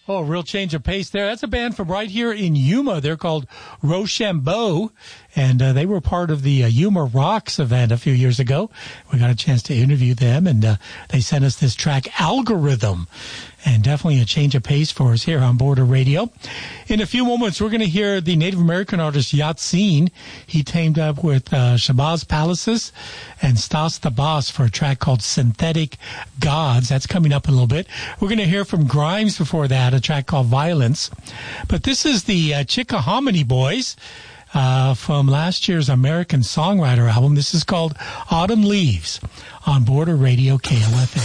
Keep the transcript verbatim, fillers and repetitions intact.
Oh, a real change of pace there. That's a band from right here in Yuma. They're called Rochambeau, and uh, they were part of the uh, Yuma Rocks event a few years ago. We got a chance to interview them, and uh, they sent us this track, Algorithm, and definitely a change of pace for us here on Border Radio. In a few moments, we're going to hear the Native American artist Yatseen. He teamed up with uh, Shabazz Palaces and Stas the Boss for a track called Synthetic Gods. That's coming up in a little bit. We're going to hear from Grimes before that, a track called Violence. But this is the uh, Chickahominy Boys uh, from last year's American Songwriter album. This is called Autumn Leaves on Border Radio K L F A.